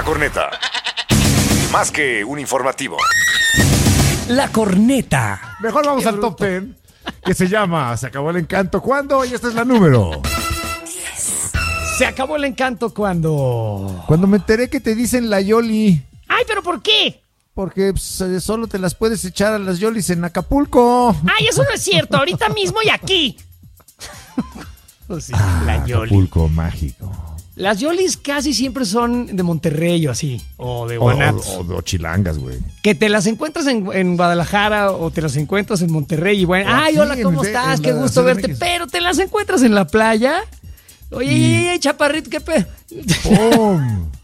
corneta. Más que un informativo. La corneta. Mejor vamos al top 10, que se llama Se acabó el encanto. ¿Cuándo? Y esta es la número. Se acabó el encanto cuando... Cuando me enteré que te dicen la Yoli. ¡Ay, pero por qué! Porque solo te las puedes echar a las Yolis en Acapulco. ¡Ay, eso no es cierto! Ahorita mismo y aquí. Pues sí, la Yoli. Acapulco mágico. Las Yolis casi siempre son de Monterrey o así. O de Guanatos. O chilangas, güey. Que te las encuentras en Guadalajara o te las encuentras en Monterrey y bueno, Aquí ay, hola, ¿cómo estás? Qué gusto verte. Pero te las encuentras en la playa. Oye, chaparrito, qué pedo. ¡Pum!